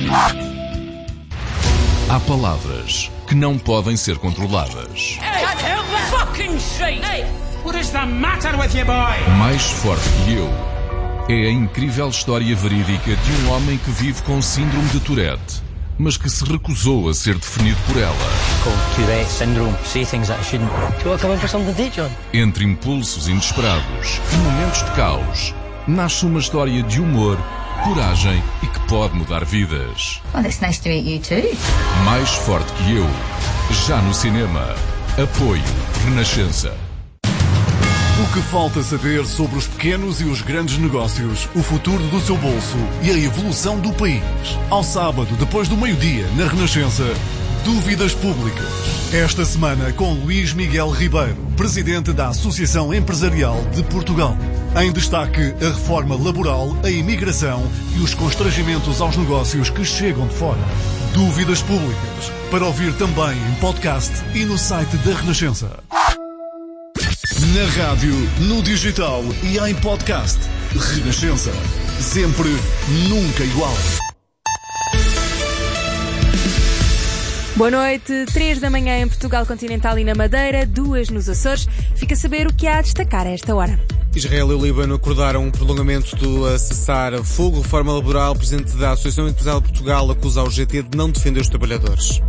Há palavras que não podem ser controladas. Mais forte que eu é a incrível história verídica de um homem que vive com síndrome de Tourette, mas que se recusou a ser definido por ela. Tourette syndrome, say things that I shouldn't. Do you want to come in for something to eat, John? Entre impulsos inesperados e momentos de caos, nasce uma história de humor, coragem e que pode mudar vidas. Well, it's nice to meet you too. Mais forte que eu. Já no cinema. Apoio Renascença. O que falta saber sobre os pequenos e os grandes negócios, o futuro do seu bolso e a evolução do país. Ao sábado, depois do meio-dia, na Renascença, Dúvidas Públicas. Esta semana com Luís Miguel Ribeiro, presidente da Associação Empresarial de Portugal. Em destaque, a reforma laboral, a imigração e os constrangimentos aos negócios que chegam de fora. Dúvidas Públicas, para ouvir também em podcast e no site da Renascença. Na rádio, no digital e em podcast. Renascença. Sempre, nunca igual. Boa noite, 3 da manhã em Portugal Continental e na Madeira, 2 nos Açores. Fica a saber o que há a destacar a esta hora. Israel e o Líbano acordaram um prolongamento do cessar-fogo. Reforma laboral. O presidente da Associação Empresarial de Portugal acusa o GT de não defender os trabalhadores.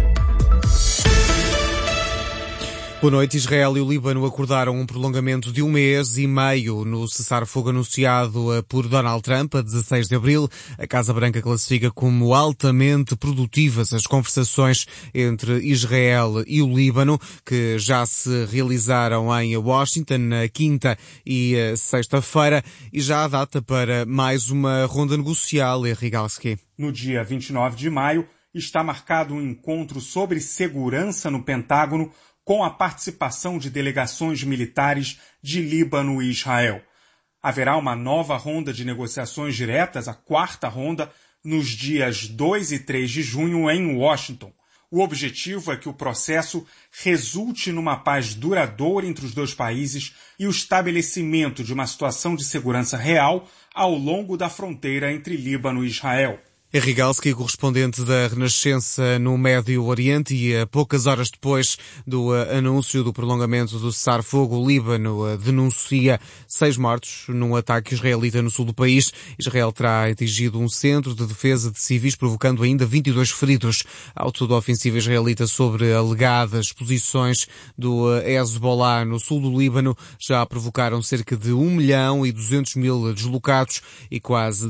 Boa noite. Israel e o Líbano acordaram um prolongamento de 1 mês e meio no cessar-fogo anunciado por Donald Trump a 16 de abril. A Casa Branca classifica como altamente produtivas as conversações entre Israel e o Líbano, que já se realizaram em Washington na quinta e sexta-feira, e já há data para mais uma ronda negocial, Rigalski. No dia 29 de maio está marcado um encontro sobre segurança no Pentágono, com a participação de delegações militares de Líbano e Israel. Haverá uma nova ronda de negociações diretas, a quarta ronda, nos dias 2 e 3 de junho em Washington. O objetivo é que o processo resulte numa paz duradoura entre os dois países e o estabelecimento de uma situação de segurança real ao longo da fronteira entre Líbano e Israel. Rigalski, correspondente da Renascença no Médio Oriente, e a poucas horas depois do anúncio do prolongamento do cessar-fogo, o Líbano denuncia 6 mortos num ataque israelita no sul do país. Israel terá atingido um centro de defesa de civis, provocando ainda 22 feridos. Auto da ofensiva israelita sobre alegadas posições do Hezbollah no sul do Líbano já provocaram cerca de 1.200.000 deslocados e quase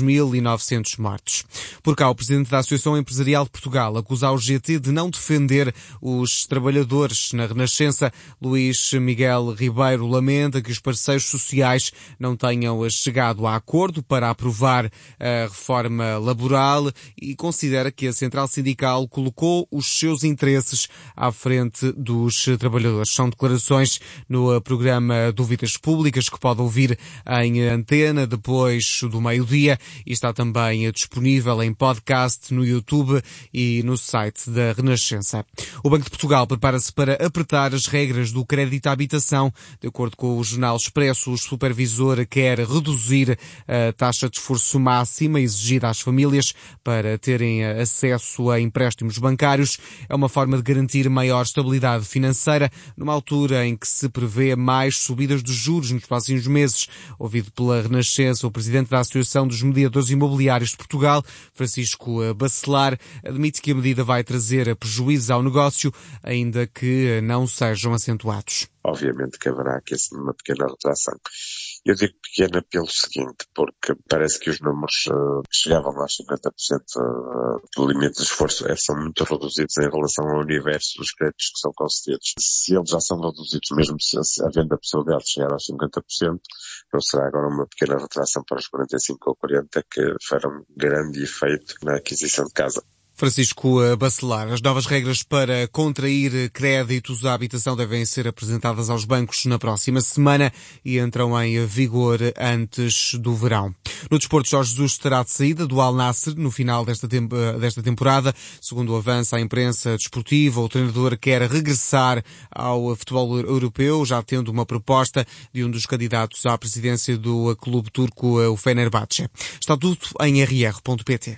2.900 mortos. Por cá, o presidente da Associação Empresarial de Portugal acusa o GT de não defender os trabalhadores. Na Renascença, Luís Miguel Ribeiro lamenta que os parceiros sociais não tenham chegado a acordo para aprovar a reforma laboral e considera que a Central Sindical colocou os seus interesses à frente dos trabalhadores. São declarações no programa Dúvidas Públicas, que pode ouvir em antena depois do meio-dia, e está também disponível em podcast, no YouTube e no site da Renascença. O Banco de Portugal prepara-se para apertar as regras do crédito à habitação. De acordo com o Jornal Expresso, o supervisor quer reduzir a taxa de esforço máxima exigida às famílias para terem acesso a empréstimos bancários. É uma forma de garantir maior estabilidade financeira, numa altura em que se prevê mais subidas dos juros nos próximos meses. Ouvido pela Renascença, o presidente da Associação dos Mediadores Imobiliários de Portugal, Francisco Bacelar, admite que a medida vai trazer prejuízos ao negócio, ainda que não sejam acentuados. Obviamente que haverá aqui uma pequena retração. Eu digo pequena pelo seguinte, porque parece que os números que chegavam aos 50% do limite de esforço são muito reduzidos em relação ao universo dos créditos que são concedidos. Se eles já são reduzidos, mesmo se havendo a possibilidade de chegar aos 50%, não será agora uma pequena retração para os 45% ou 40% que farão grande efeito na aquisição de casa. Francisco Bacelar, as novas regras para contrair créditos à habitação devem ser apresentadas aos bancos na próxima semana e entram em vigor antes do verão. No desporto, Jorge Jesus terá de saída do Al Nassr no final desta temporada. Segundo avança a imprensa desportiva, o treinador quer regressar ao futebol europeu, já tendo uma proposta de um dos candidatos à presidência do clube turco, o Fenerbahçe. Está tudo em rr.pt.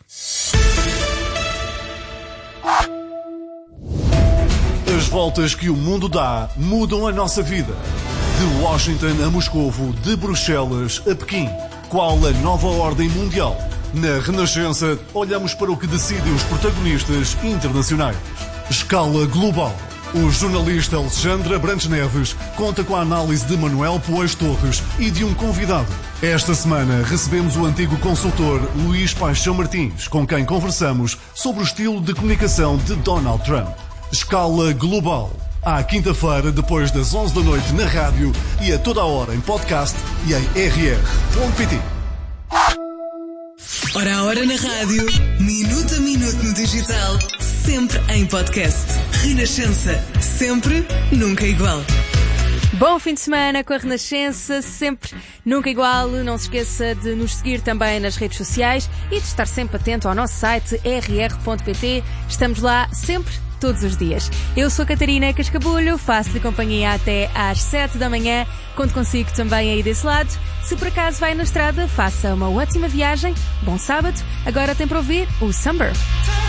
As voltas que o mundo dá mudam a nossa vida. De Washington a Moscovo, de Bruxelas a Pequim. Qual a nova ordem mundial? Na Renascença, olhamos para o que decidem os protagonistas internacionais. Escala global. O jornalista Alexandre Abrantes Neves conta com a análise de Manuel Poes Torres e de um convidado. Esta semana recebemos o antigo consultor Luís Paixão Martins, com quem conversamos sobre o estilo de comunicação de Donald Trump. Escala global. À quinta-feira, depois das 11 da noite na rádio e a toda a hora em podcast e em rr.pt. Hora a hora na rádio, minuto a minuto no digital, sempre em podcast. Renascença, sempre, nunca igual. Bom fim de semana com a Renascença, sempre, nunca igual. Não se esqueça de nos seguir também nas redes sociais e de estar sempre atento ao nosso site rr.pt. Estamos lá sempre, todos os dias. Eu sou a Catarina Cascabulho, faço-lhe companhia até às 7 da manhã. Conto consigo também aí desse lado. Se por acaso vai na estrada, faça uma ótima viagem. Bom sábado. Agora tem para ouvir o Summer.